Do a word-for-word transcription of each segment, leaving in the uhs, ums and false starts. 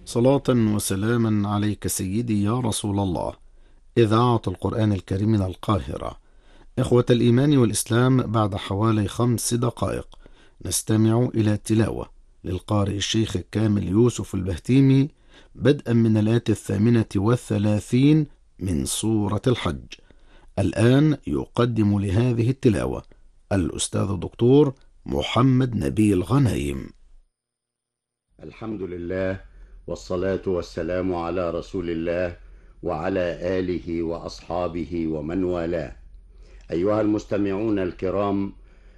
صلاة وسلاما عليك سيدي يا رسول الله. إذاعة القرآن الكريم من القاهرة. إخوة الإيمان والإسلام، بعد حوالي خمس دقائق نستمع إلى تلاوة للقارئ الشيخ كامل يوسف البهتيمي، بدءا من الآية الثامنة والثلاثين من سورة الحج. الآن يقدم لهذه التلاوة الأستاذ الدكتور محمد نبيل غنايم. الحمد لله، والصلاة والسلام على رسول الله وعلى آله وأصحابه ومن والاه. أيها المستمعون الكرام،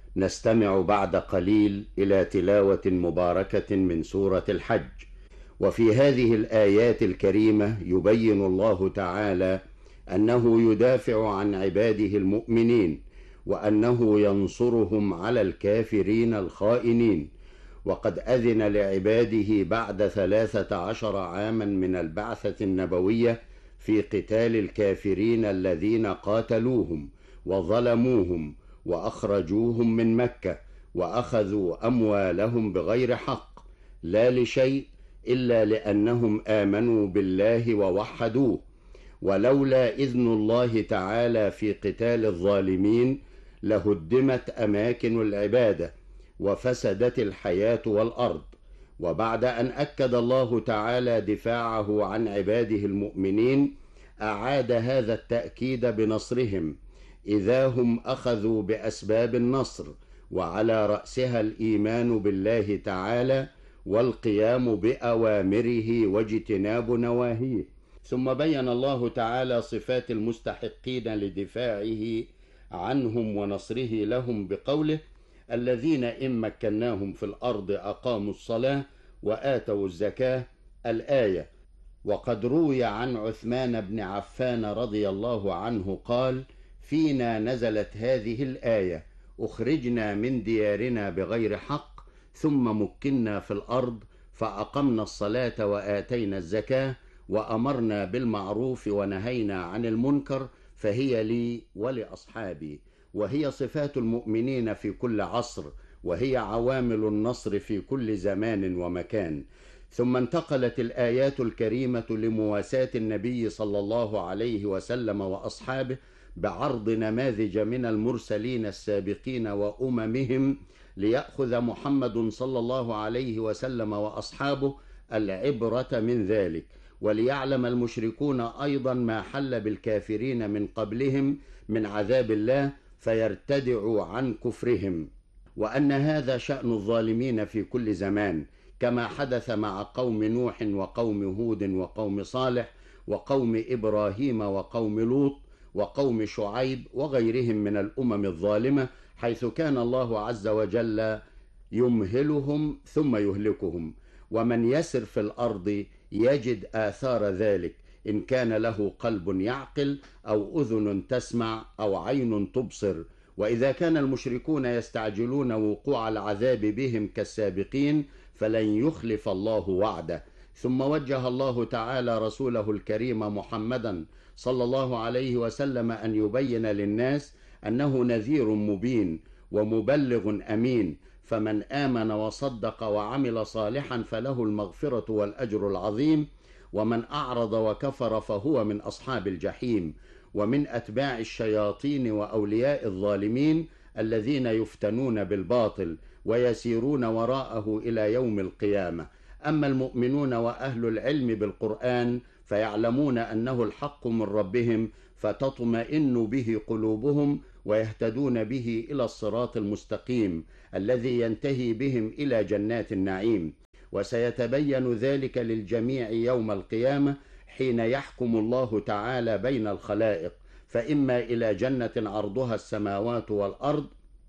نستمع بعد قليل إلى تلاوة مباركة من سورة الحج. وفي هذه الآيات الكريمة يبين الله تعالى أنه يدافع عن عباده المؤمنين، وأنه ينصرهم على الكافرين الخائنين. وقد أذن لعباده بعد ثلاثة عشر عاما من البعثة النبوية في قتال الكافرين الذين قاتلوهم وظلموهم وأخرجوهم من مكة وأخذوا أموالهم بغير حق، لا لشيء إلا لأنهم آمنوا بالله ووحدوه. ولولا إذن الله تعالى في قتال الظالمين لهدمت أماكن العبادة وفسدت الحياة والأرض. وبعد أن أكد الله تعالى دفاعه عن عباده المؤمنين، أعاد هذا التأكيد بنصرهم إذا هم أخذوا بأسباب النصر، وعلى رأسها الإيمان بالله تعالى والقيام بأوامره واجتناب نواهيه. ثم بين الله تعالى صفات المستحقين لدفاعه عنهم ونصره لهم بقوله: الذين إن مكناهم في الأرض أقاموا الصلاة وآتوا الزكاة. الآية. وقد روي عن عثمان بن عفان رضي الله عنه قال: فينا نزلت هذه الآية: أخرجنا من ديارنا بغير حق ثم مكنا في الأرض فأقمنا الصلاة وآتينا الزكاة وأمرنا بالمعروف ونهينا عن المنكر، فهي لي ولأصحابي. وهي صفات المؤمنين في كل عصر، وهي عوامل النصر في كل زمان ومكان. ثم انتقلت الآيات الكريمة لمواساة النبي صلى الله عليه وسلم وأصحابه بعرض نماذج من المرسلين السابقين وأممهم، ليأخذ محمد صلى الله عليه وسلم وأصحابه العبرة من ذلك، وليعلم المشركون أيضا ما حل بالكافرين من قبلهم من عذاب الله فيرتدعوا عن كفرهم، وأن هذا شأن الظالمين في كل زمان، كما حدث مع قوم نوح وقوم هود وقوم صالح وقوم إبراهيم وقوم لوط وقوم شعيب وغيرهم من الأمم الظالمة، حيث كان الله عز وجل يمهلهم ثم يهلكهم. ومن يسر في الأرض يجد آثار ذلك، إن كان له قلب يعقل أو أذن تسمع أو عين تبصر. وإذا كان المشركون يستعجلون وقوع العذاب بهم كالسابقين فلن يخلف الله وعده. ثم وجه الله تعالى رسوله الكريم محمدا صلى الله عليه وسلم أن يبين للناس أنه نذير مبين ومبلغ أمين، فمن آمن وصدق وعمل صالحا فله المغفرة والأجر العظيم، ومن أعرض وكفر فهو من أصحاب الجحيم، ومن أتباع الشياطين وأولياء الظالمين الذين يفتنون بالباطل ويسيرون وراءه إلى يوم القيامة. أما المؤمنون وأهل العلم بالقرآن فيعلمون أنه الحق من ربهم، فتطمئن به قلوبهم ويهتدون به إلى الصراط المستقيم الذي ينتهي بهم إلى جنات النعيم. وسيتبين ذلك للجميع يوم القيامة حين يحكم الله تعالى بين الخلائق، فإما إلى جنة عرضها السماوات والأرض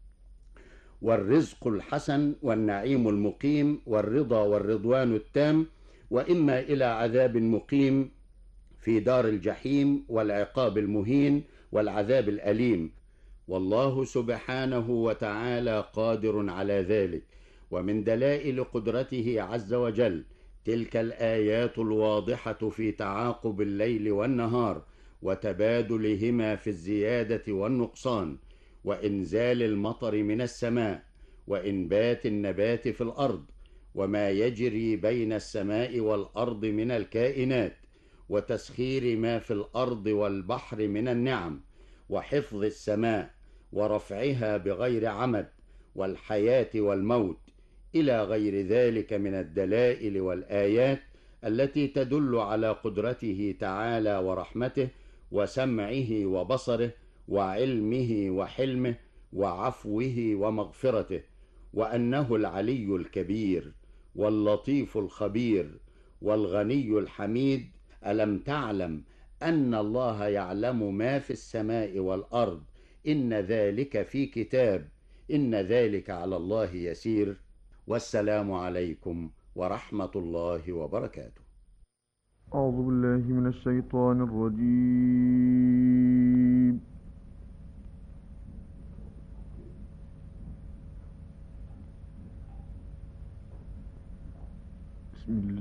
والرزق الحسن والنعيم المقيم والرضا والرضوان التام، وإما إلى عذاب مقيم في دار الجحيم والعقاب المهين والعذاب الأليم. والله سبحانه وتعالى قادر على ذلك. ومن دلائل قدرته عز وجل تلك الآيات الواضحة في تعاقب الليل والنهار وتبادلهما في الزيادة والنقصان، وإنزال المطر من السماء، وإنبات النبات في الأرض، وما يجري بين السماء والأرض من الكائنات، وتسخير ما في الأرض والبحر من النعم، وحفظ السماء ورفعها بغير عمد، والحياة والموت، إلى غير ذلك من الدلائل والآيات التي تدل على قدرته تعالى ورحمته وسمعه وبصره وعلمه وحلمه وعفوه ومغفرته، وأنه العلي الكبير واللطيف الخبير والغني الحميد. ألم تعلم أن الله يعلم ما في السماء والأرض؟ إن ذلك في كتاب، إن ذلك على الله يسير. والسلام عليكم ورحمة الله وبركاته. أعوذ بالله من الشيطان الرجيم. بسم الله